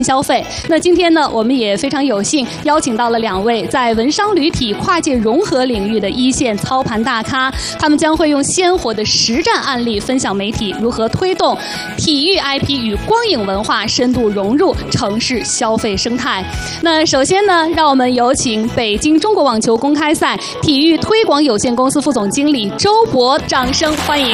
消费。那今天呢，我们也非常有幸邀请到了2位在文商旅体跨界融合领域的一线操盘大咖，他们将会用鲜活的实战案例分享媒体如何推动体育 IP 与光影文化深度融入城市消费生态。那首先呢，让我们有请北京中国网球公开赛体育推广有限公司副总经理周博，掌声欢迎。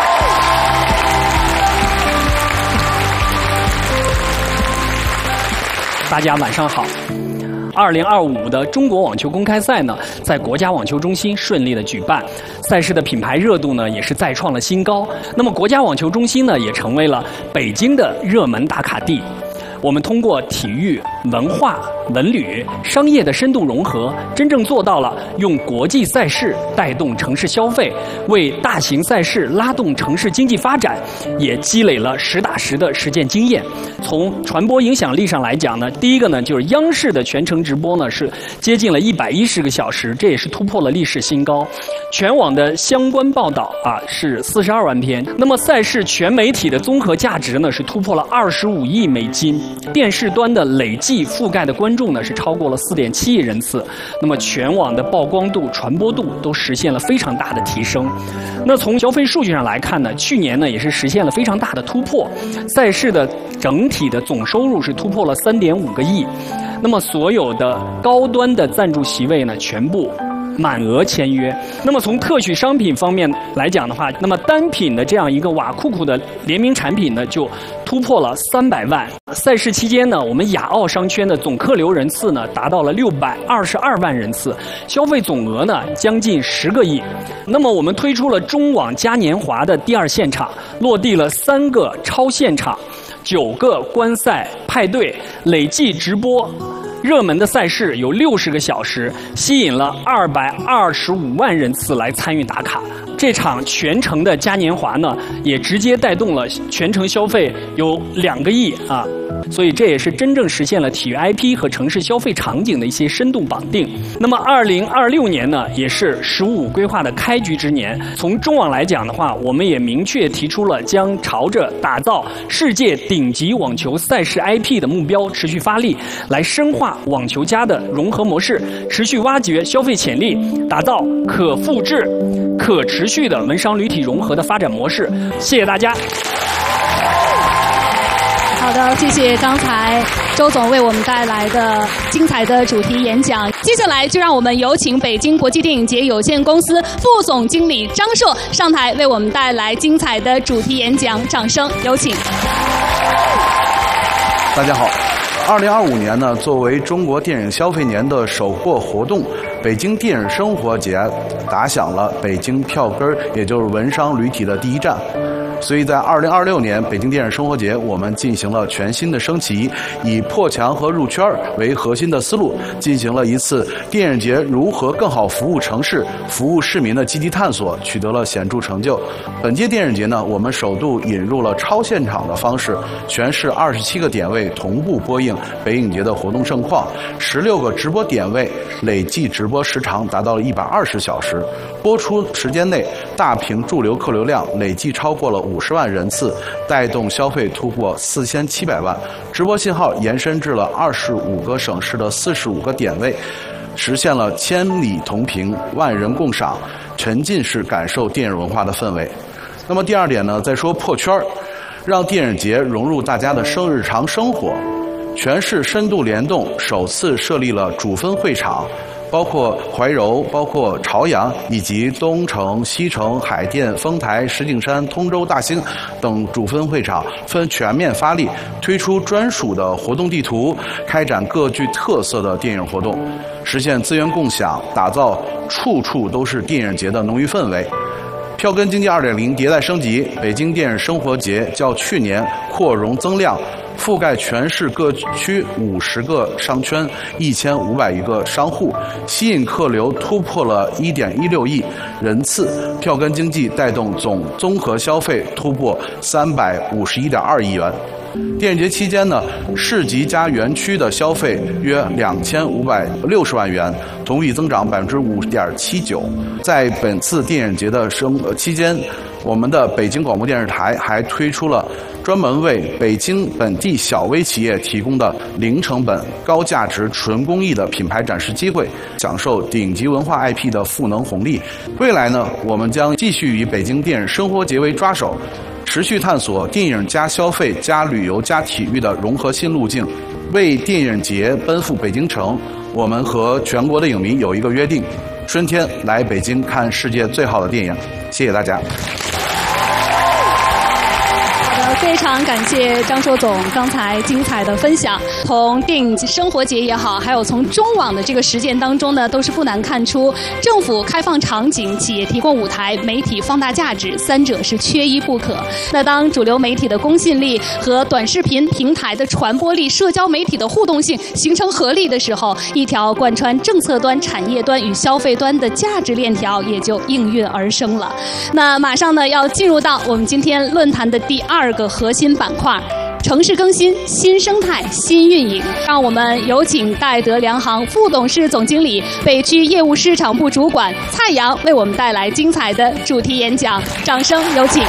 大家晚上好。2025的中国网球公开赛呢，在国家网球中心顺利的举办，赛事的品牌热度呢也是再创了新高。那么国家网球中心呢，也成为了北京的热门打卡地。我们通过体育、文化、文旅、商业的深度融合，真正做到了用国际赛事带动城市消费，为大型赛事拉动城市经济发展，也积累了实打实的实践经验。从传播影响力上来讲呢，第一个呢就是央视的全程直播呢是接近了110个小时，这也是突破了历史新高。全网的相关报道是42万篇。那么赛事全媒体的综合价值呢是突破了25亿美金。电视端的累计覆盖的观众呢是超过了4.7亿人次，那么全网的曝光度、传播度都实现了非常大的提升。那从消费数据上来看呢，去年呢也是实现了非常大的突破，赛事的整体的总收入是突破了3.5个亿。那么所有的高端的赞助席位呢，全部满额签约。那么从特许商品方面来讲的话，那么单品的这样一个瓦库库的联名产品呢，就突破了300万。赛事期间呢，我们亚奥商圈的总客流人次呢，达到了622万人次，消费总额呢，将近10个亿。那么我们推出了中网嘉年华的第2现场，落地了3个超现场，9个观赛派对，累计直播热门的赛事有60个小时，吸引了225万人次来参与打卡。这场全程的嘉年华呢，也直接带动了全程消费有2个亿啊。所以这也是真正实现了体育 IP 和城市消费场景的一些深度绑定。那么2026年呢，也是15规划的开局之年。从中网来讲的话，我们也明确提出了将朝着打造世界顶级网球赛事 IP 的目标持续发力，来深化网球加的融合模式，持续挖掘消费潜力，打造可复制、可持续的文商旅体融合的发展模式。谢谢大家。 好的，谢谢刚才周总为我们带来的精彩的主题演讲。接下来就让我们有请北京国际电影节有限公司副总经理张硕上台为我们带来精彩的主题演讲，掌声有请。 大家好，2025年呢，作为中国电影消费年的首个活动，北京电影生活节打响了北京票根，也就是文商旅体的第一站。所以在2026年北京电影生活节，我们进行了全新的升级，以破墙和入圈为核心的思路，进行了一次电影节如何更好服务城市、服务市民的积极探索，取得了显著成就。本届电影节呢，我们首度引入了超现场的方式，全市27个点位同步播映北影节的活动盛况，16个直播点位累计直播时长达到了120小时，播出时间内大屏驻留客流量累计超过了50万人次，带动消费突破4700万，直播信号延伸至了25个省市的45个点位，实现了千里同屏、万人共赏，沉浸式感受电影文化的氛围。那么第二点呢，再说破圈，让电影节融入大家的日常生活，全市深度联动，首次设立了主分会场，包括怀柔、包括朝阳以及东城、西城、海淀、丰台、石景山、通州、大兴等主分会场分全面发力，推出专属的活动地图，开展各具特色的电影活动，实现资源共享，打造处处都是电影节的浓郁氛围。票根经济2.0迭代升级，北京电影生活节较去年扩容增量，覆盖全市各区50个商圈，1500余个商户，吸引客流突破了1.16亿人次，票根经济带动总综合消费突破351.2亿元。 电影节期间呢，市集加园区的消费约2560万元，同比增长5.79%。在本次电影节的期间，我们的北京广播电视台还推出了专门为北京本地小微企业提供的零成本、高价值、纯公益的品牌展示机会，享受顶级文化 IP 的赋能红利。未来呢，我们将继续以北京电影生活节为抓手，持续探索电影加消费加旅游加体育的融合新路径，为电影节奔赴北京城。我们和全国的影迷有一个约定，春天来北京看世界最好的电影。谢谢大家。 非常感谢张硕总刚才精彩的分享。从电影生活节也好，还有从中网的这个实践当中呢，都是不难看出，政府开放场景、企业提供舞台、媒体放大价值，三者是缺一不可。那当主流媒体的公信力和短视频平台的传播力、社交媒体的互动性形成合力的时候，一条贯穿政策端、产业端与消费端的价值链条也就应运而生了。那马上呢，要进入到我们今天论坛的第2个核心板块，城市更新、新生态、新运营。让我们有请戴德梁行副董事总经理、北区业务市场部主管蔡阳为我们带来精彩的主题演讲，掌声有请。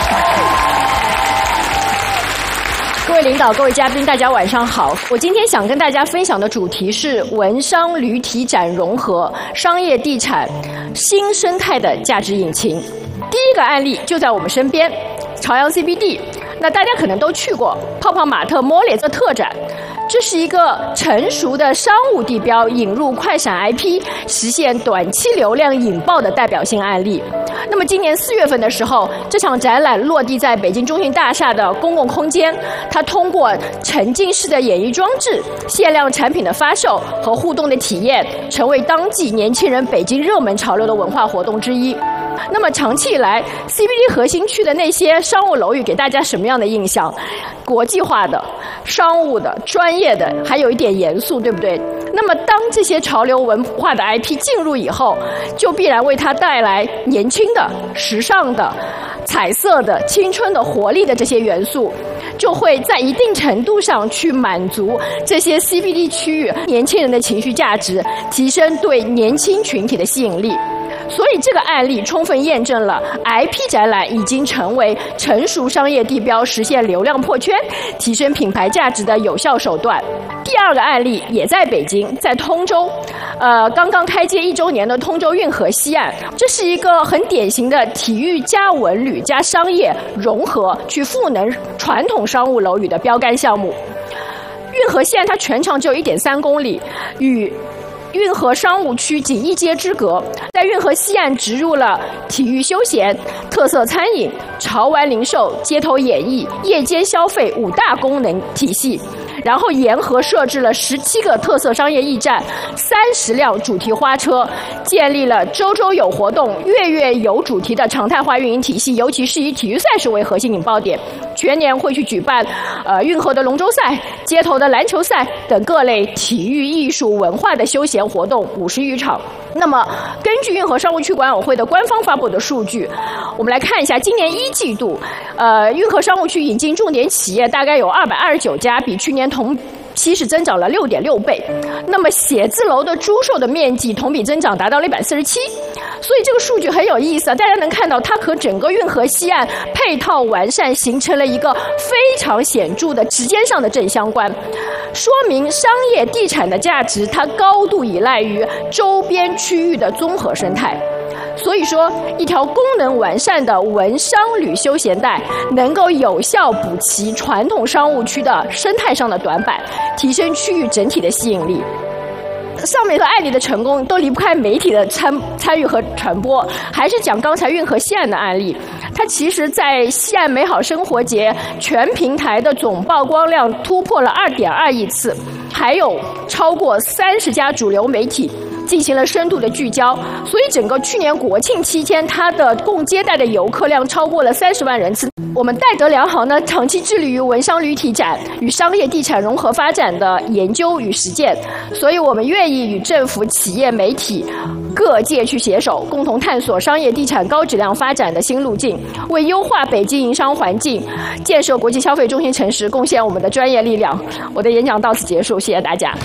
各位领导、各位嘉宾，大家晚上好。我今天想跟大家分享的主题是文商旅体展融合，商业地产新生态的价值引擎。第一个案例就在我们身边，朝阳 CBD。那大家可能都去过泡泡玛特 Molly 的特展，这是一个成熟的商务地标引入快闪 IP， 实现短期流量引爆的代表性案例。那么今年4月份的时候，这场展览落地在北京中信大厦的公共空间，它通过沉浸式的演艺装置、限量产品的发售和互动的体验，成为当季年轻人北京热门潮流的文化活动之一。那么长期以来 CBD 核心区的那些商务楼宇给大家什么样的印象？国际化的、商务的、专业的，还有一点严肃，对不对？那么当这些潮流文化的 IP 进入以后，就必然为它带来年轻的、时尚的、彩色的、青春的、活力的这些元素，就会在一定程度上去满足这些 CBD 区域年轻人的情绪价值，提升对年轻群体的吸引力。所以这个案例充分验证了 IP 展览已经成为成熟商业地标实现流量破圈、提升品牌价值的有效手段。第2个案例也在北京，在通州，刚刚开街1周年的通州运河西岸，这是一个很典型的体育加文旅加商业融合，去赋能传统商务楼宇的标杆项目。运河西岸它全长只有1.3公里，与运河商务区仅1街之隔，在运河西岸植入了体育休闲、特色餐饮、潮玩零售、街头演艺、夜间消费5大功能体系。然后沿河设置了17个特色商业驿站，30辆主题花车，建立了周周有活动、月月有主题的常态化运营体系。尤其是以体育赛事为核心引爆点，全年会去举办运河的龙舟赛、街头的篮球赛等各类体育、艺术、文化的休闲活动50余场。那么根据运河商务区管委会的官方发布的数据，我们来看一下今年1季度运河商务区引进重点企业大概有229家，比去年同期是增长了6.6倍。那么写字楼的租售的面积同比增长达到了147%，所以这个数据很有意思啊！大家能看到它和整个运河西岸配套完善形成了一个非常显著的直接上的正相关，说明商业地产的价值它高度依赖于周边区域的综合生态。所以说，一条功能完善的文商旅休闲带能够有效补齐传统商务区的生态上的短板，提升区域整体的吸引力。上面的案例的成功都离不开媒体的参与和传播。还是讲刚才运河西岸的案例，它其实在西岸美好生活节全平台的总曝光量突破了2.2亿次，还有超过30家主流媒体进行了深度的聚焦，所以整个去年国庆期间，它的共接待的游客量超过了30万人次。我们戴德梁行呢，长期致力于文商旅体展与商业地产融合发展的研究与实践，所以我们愿意与政府、企业、媒体各界去携手，共同探索商业地产高质量发展的新路径，为优化北京营商环境、建设国际消费中心城市贡献我们的专业力量。我的演讲到此结束，谢谢大家。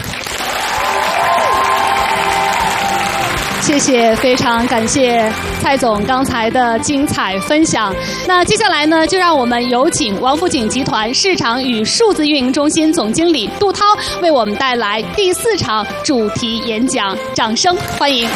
谢谢，非常感谢蔡总刚才的精彩分享。那接下来呢，就让我们有请王府井集团市场与数字运营中心总经理杜涛为我们带来第4场主题演讲，掌声欢迎。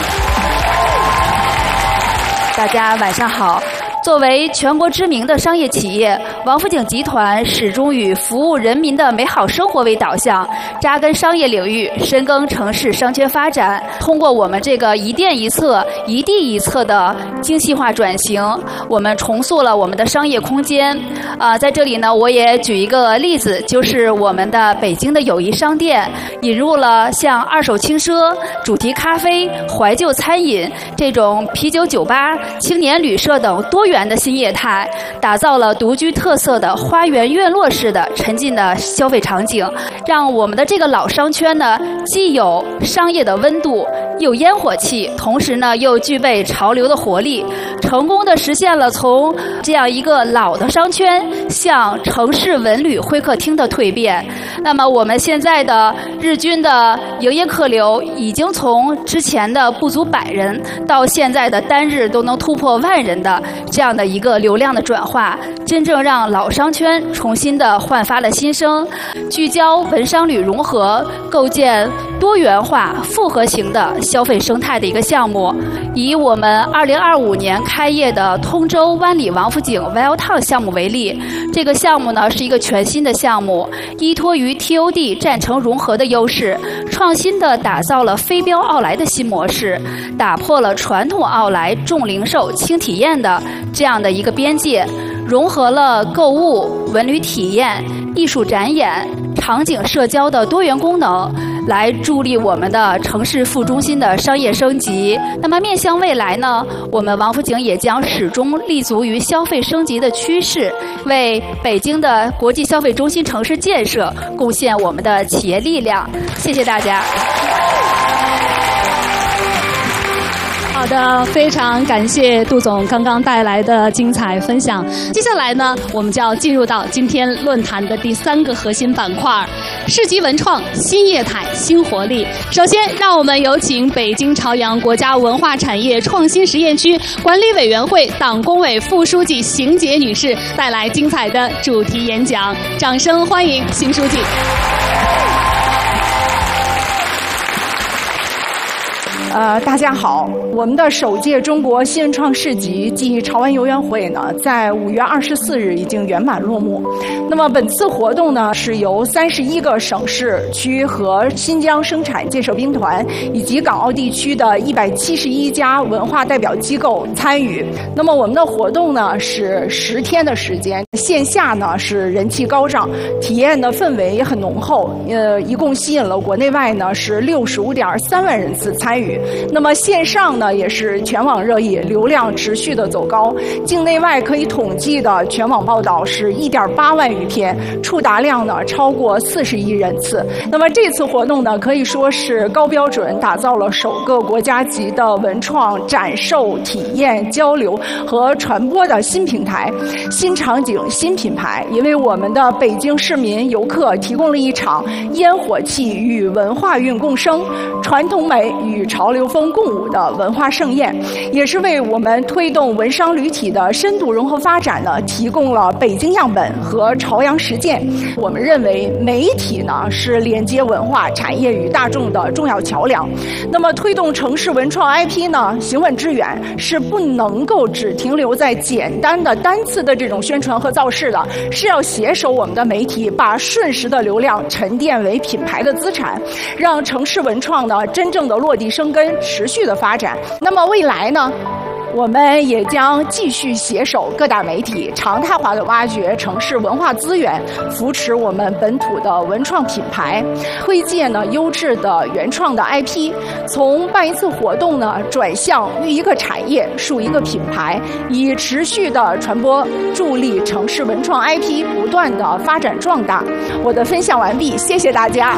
大家晚上好。作为全国知名的商业企业，王府井集团始终以服务人民的美好生活为导向，扎根商业领域，深耕城市商圈发展。通过我们这个一店一策、一地一策的精细化转型，我们重塑了我们的商业空间。在这里呢，我也举一个例子，就是我们的北京的友谊商店引入了像二手轻奢、主题咖啡、怀旧餐饮这种啤酒酒吧、青年旅社等多元的新业态，打造了独具特色的花园院落式的沉浸的消费场景，让我们的这个老商圈呢，既有商业的温度，有烟火气，同时呢又具备潮流的活力，成功的实现了从这样一个老的商圈向城市文旅会客厅的蜕变。那么我们现在的日均的营业客流已经从之前的不足100人，到现在的单日都能突破10000人的这样的一个流量的转化，真正让老商圈重新的焕发了新生，聚焦文商旅融合，构建多元化复合型的消费生态的一个项目。以我们2025年开业的通州湾里王府井 Welltown 项目为例，这个项目呢是一个全新的项目，依托于 TOD 战城融合的优势，创新的打造了非标奥莱的新模式，打破了传统奥莱重零售轻体验的这样的一个边界，融合了购物、文旅体验、艺术展演、场景社交的多元功能，来助力我们的城市副中心的商业升级。那么面向未来呢，我们王府井也将始终立足于消费升级的趋势，为北京的国际消费中心城市建设贡献我们的企业力量。谢谢大家。 好的，非常感谢杜总刚刚带来的精彩分享。接下来呢，我们就要进入到今天论坛的第3个核心板块——市级文创新业态新活力。首先，让我们有请北京朝阳国家文化产业创新实验区管理委员会党工委副书记邢杰女士带来精彩的主题演讲，掌声欢迎邢书记。 大家好，我们的首届中国新文创市集暨潮玩游园会呢，在5月24日已经圆满落幕。那么本次活动呢，是由31个省市区和新疆生产建设兵团以及港澳地区的171家文化代表机构参与。那么我们的活动呢，是10天的时间，线下呢是人气高涨，体验的氛围也很浓厚。一共吸引了国内外呢是65.3万人次参与。那么线上呢也是全网热议，流量持续的走高，境内外可以统计的全网报道是1.8万余篇，触达量呢超过40亿人次。那么这次活动呢可以说是高标准，打造了首个国家级的文创展售、体验、交流和传播的新平台、新场景、新品牌，也为我们的北京市民游客提供了一场烟火气与文化韵共生、传统美与潮流风共舞的文化盛宴，也是为我们推动文商旅体的深度融合发展呢提供了北京样本和朝阳实践。我们认为媒体呢是连接文化产业与大众的重要桥梁。那么推动城市文创 IP 呢行稳致远，是不能够只停留在简单的单次的这种宣传和造势的，是要携手我们的媒体，把瞬时的流量沉淀为品牌的资产，让城市文创呢真正的落地生根，持续的发展。那么未来呢， 我们也将继续携手各大媒体，常态化的挖掘城市文化资源，扶持我们本土的文创品牌，推荐呢优质的原创的 IP， 从办一次活动呢转向育一个产业，树一个品牌，以持续的传播助力城市文创 IP 不断的发展壮大。我的分享完毕，谢谢大家。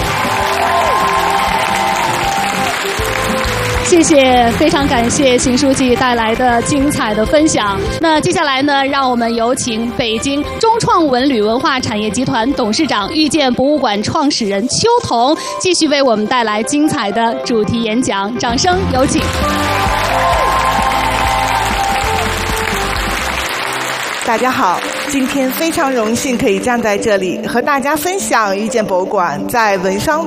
谢谢，非常感谢邢书记带来的精彩的分享。那接下来呢，让我们有请北京中创文旅文化产业集团董事长、遇见博物馆创始人邱彤继续为我们带来精彩的主题演讲，掌声有请。 大家好，今天非常荣幸可以站在这里和大家分享遇见博物馆在文商